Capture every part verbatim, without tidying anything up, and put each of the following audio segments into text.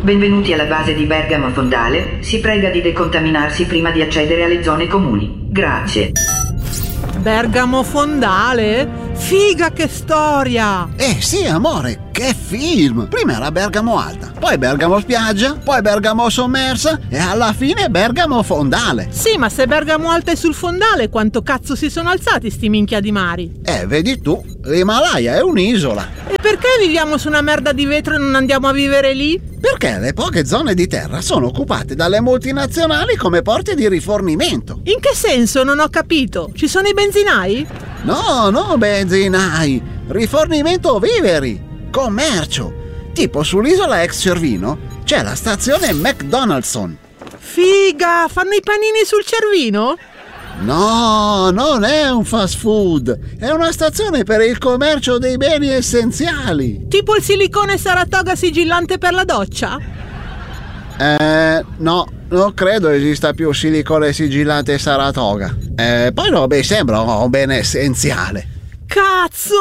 Benvenuti alla base di Bergamo Fondale. Si prega di decontaminarsi prima di accedere alle zone comuni. Grazie. Bergamo Fondale? Figa, che storia! Eh sì, amore, che film! Prima era Bergamo Alta, poi Bergamo Spiaggia, poi Bergamo Sommersa e alla fine Bergamo Fondale. Sì, ma se Bergamo Alta è sul fondale, quanto cazzo si sono alzati sti minchia di mari? Eh, vedi tu, l'Himalaya è un'isola. E perché viviamo su una merda di vetro e non andiamo a vivere lì? Perché le poche zone di terra sono occupate dalle multinazionali come porti di rifornimento. In che senso? Non ho capito. Ci sono i benzinai? No, no, benzinai. Rifornimento viveri. Commercio. Tipo sull'isola ex Cervino c'è la stazione McDonaldson. Figa, fanno i panini sul Cervino? No, non è un fast food. È una stazione per il commercio dei beni essenziali. Tipo il silicone Saratoga sigillante per la doccia? Eh, no, non credo esista più silicone sigillante Saratoga. Eh, poi non mi sembra un bene essenziale. Cazzo,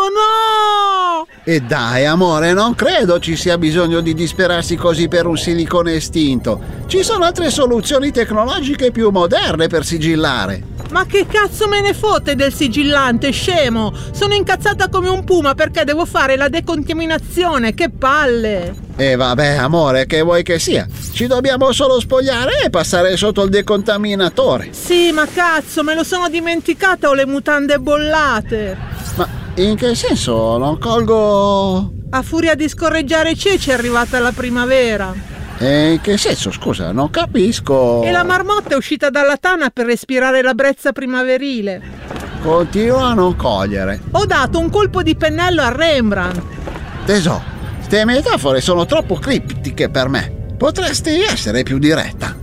no! E dai, amore, non credo ci sia bisogno di disperarsi così per un silicone estinto. Ci sono altre soluzioni tecnologiche più moderne per sigillare. Ma che cazzo me ne fotte del sigillante, scemo? Sono incazzata come un puma perché devo fare la decontaminazione, che palle! E vabbè, amore, che vuoi che sia? Ci dobbiamo solo spogliare e passare sotto il decontaminatore. Sì, ma cazzo, me lo sono dimenticata, ho le mutande bollate. Ma in che senso? Non colgo... A furia di scorreggiare ceci è arrivata la primavera. E in che senso, scusa? Non capisco. E la marmotta è uscita dalla tana per respirare la brezza primaverile. Continua a non cogliere. Ho dato un colpo di pennello a Rembrandt. Tesò, ste metafore sono troppo criptiche per me. Potresti essere più diretta.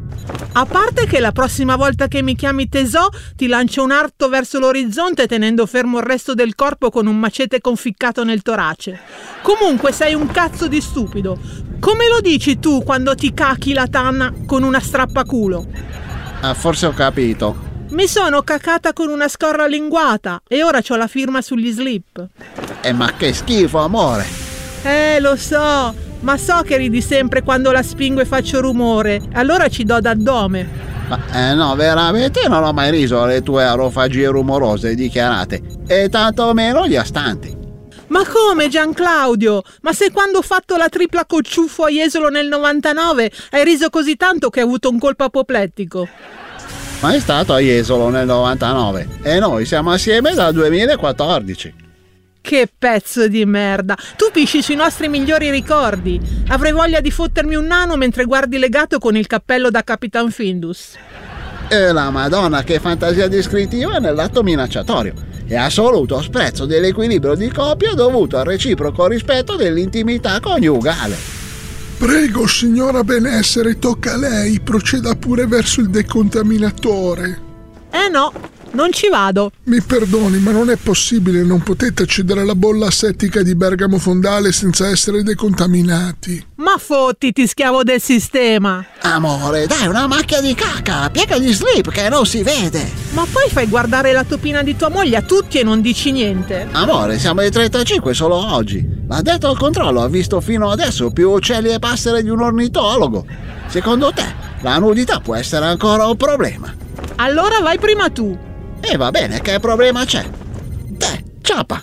A parte che la prossima volta che mi chiami Tesò ti lancio un arto verso l'orizzonte tenendo fermo il resto del corpo con un macete conficcato nel torace. Comunque sei un cazzo di stupido. Come lo dici tu quando ti cachi la tana con una strappaculo? Ah, forse ho capito. Mi sono cacata con una scorra linguata e ora c'ho la firma sugli slip. Eh, ma che schifo, amore. Eh, lo so, ma so che ridi sempre quando la spingo e faccio rumore, allora ci do d'addome. Ma eh no, veramente non ho mai riso alle tue arofagie rumorose dichiarate, e tanto meno gli astanti. Ma come, Gianclaudio? Ma se quando ho fatto la tripla cocciuffo a Jesolo nel novantanove hai riso così tanto che hai avuto un colpo apoplettico? Ma è stato a Jesolo nel novantanove e noi siamo assieme dal duemilaquattordici. Che pezzo di merda! Tu pisci sui nostri migliori ricordi. Avrei voglia di fottermi un nano mentre guardi legato con il cappello da Capitan Findus. E la Madonna, che fantasia descrittiva nell'atto minacciatorio e assoluto sprezzo dell'equilibrio di coppia dovuto al reciproco rispetto dell'intimità coniugale. Prego, signora Benessere, tocca a lei, proceda pure verso il decontaminatore. Eh no, non ci vado. Mi perdoni, ma non è possibile, non potete accedere alla bolla asettica di Bergamo Fondale senza essere decontaminati. Ma fottiti, schiavo del sistema. Amore, dai, una macchia di caca, piega gli slip che non si vede. Ma poi fai guardare la topina di tua moglie a tutti e non dici niente. Amore, siamo ai trentacinque solo oggi. Ma detto al controllo, ha visto fino adesso più uccelli e passere di un ornitologo. Secondo te, la nudità può essere ancora un problema? Allora vai prima tu. E va bene, che problema c'è? Te, ciapa.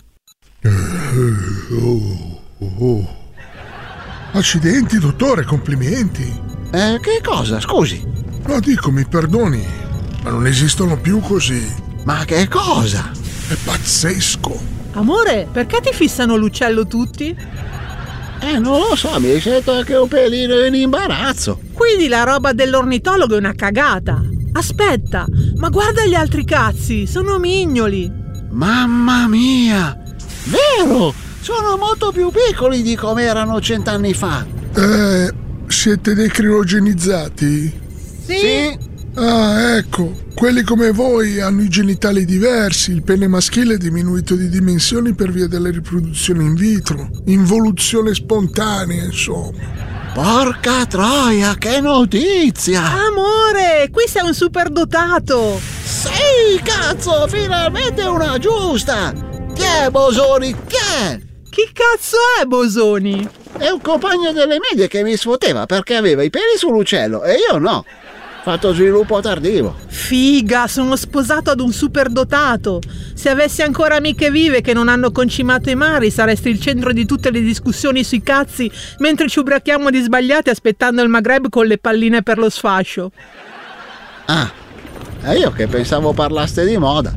Oh, oh, oh. Accidenti, dottore, complimenti. Eh, che cosa, scusi? No, dico, mi perdoni, ma non esistono più così. Ma che cosa? È pazzesco. Amore, perché ti fissano l'uccello tutti? Eh, non lo so, mi sento anche un pelino in imbarazzo. Quindi la roba dell'ornitologo è una cagata. Aspetta, ma guarda gli altri cazzi, sono mignoli. Mamma mia, vero, sono molto più piccoli di come erano cent'anni fa. Eh, siete dei criogenizzati? Sì. Sì. Ah, ecco, quelli come voi hanno i genitali diversi, il pene maschile è diminuito di dimensioni per via della riproduzione in vitro, involuzione spontanea, insomma. Porca troia, che notizia! Amore, qui sei un superdotato. Sì, cazzo, finalmente una giusta! Tiè, Bosoni, tiè! Chi cazzo è Bosoni? È un compagno delle medie che mi sfoteva perché aveva i peli sull'uccello e io no. Fatto sviluppo tardivo. Figa, sono sposato ad un superdotato. Se avessi ancora amiche vive che non hanno concimato i mari, saresti il centro di tutte le discussioni sui cazzi mentre ci ubriachiamo di sbagliati aspettando il Maghreb con le palline per lo sfascio. Ah, e io che pensavo parlaste di moda.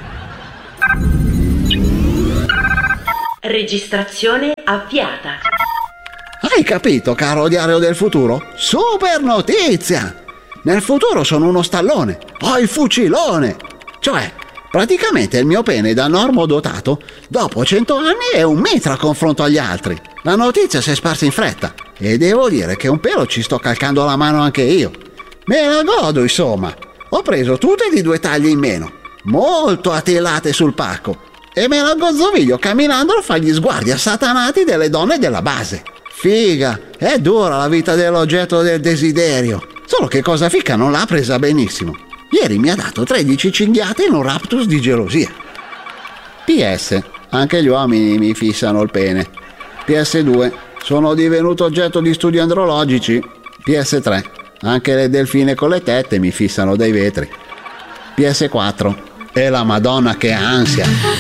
Registrazione avviata. Hai capito, caro diario del futuro? Super notizia! Nel futuro sono uno stallone, ho il fucilone! Cioè, praticamente il mio pene da normodotato, dopo cento anni è un mitra a confronto agli altri. La notizia si è sparsa in fretta e devo dire che un pelo ci sto calcando la mano anche io. Me la godo, insomma. Ho preso tutte di due taglie in meno, molto attilate sul pacco, e me la gozzoviglio camminando fra gli sguardi assatanati delle donne della base. Figa, è dura la vita dell'oggetto del desiderio. Solo che cosa fica non l'ha presa benissimo. Ieri mi ha dato tredici cinghiate in un raptus di gelosia. P S. Anche gli uomini mi fissano il pene. P S due. Sono divenuto oggetto di studi andrologici. P S tre. Anche le delfine con le tette mi fissano dai vetri. P S quattro. E la Madonna che ansia.